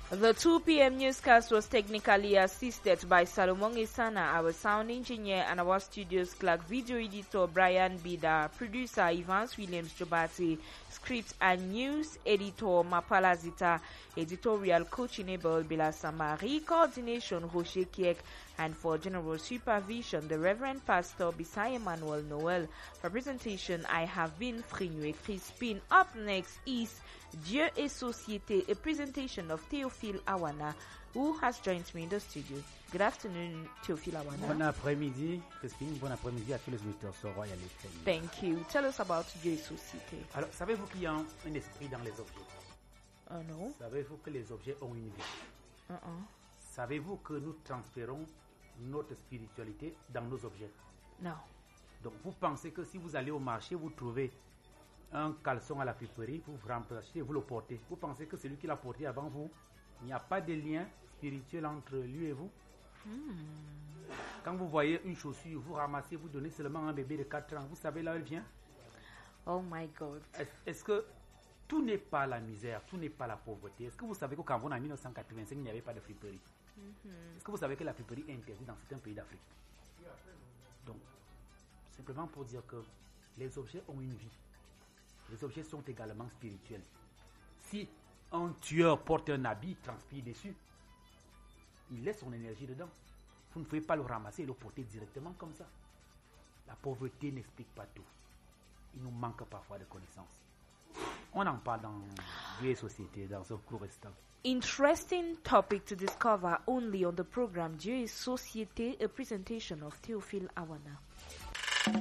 The 2 p.m. newscast was technically assisted by Salomon Isana, our sound engineer, and our studio's clerk, video editor Brian Bida, producer Evans Williams Jobati, script and news editor Mapala Zita, editorial coaching Abel Bilasamari, coordination Rocher Kiek, and for general supervision, the Reverend Pastor Bisai Emmanuel Noel. For presentation, I have been Frinue Crispin. Up next is Dieu et Société, a presentation of Théophile Awana, who has joined me in the studio. Good afternoon, Théophile Awana. Bon après-midi, Crispin. Bon après-midi à tous les auditeurs sur Royal FM. Thank you. Tell us about Dieu et Société. Alors, savez-vous qu'il y a un esprit dans les objets? Non. Savez-vous que les objets ont une vie? Savez-vous que nous transférons notre spiritualité dans nos objets? Non. Donc, vous pensez que si vous allez au marché, vous trouvez un caleçon à la piperie, vous remplacez, vous le portez. Vous pensez que celui qui l'a porté avant vous, il n'y a pas de lien spirituel entre lui et vous? Quand vous voyez une chaussure, vous ramassez, vous donnez seulement à un bébé de 4 ans, vous savez là où elle vient? Oh my God. Est-ce que tout n'est pas la misère, tout n'est pas la pauvreté? Est-ce que vous savez qu'au Cameroun en 1985, il n'y avait pas de friperie? Est-ce que vous savez que la friperie est interdite dans certains pays d'Afrique? Donc, simplement pour dire que les objets ont une vie. Les objets sont également spirituels. Si un tueur porte un habit, transpire dessus, il laisse son énergie dedans. Vous ne pouvez pas le ramasser et le porter directement comme ça. La pauvreté n'explique pas tout. Il nous manque parfois de connaissances. On en parle dans Dieu et Société, dans un cours restant. Interesting topic to discover only on the program Dieu et Société, a presentation of Théophile Awana.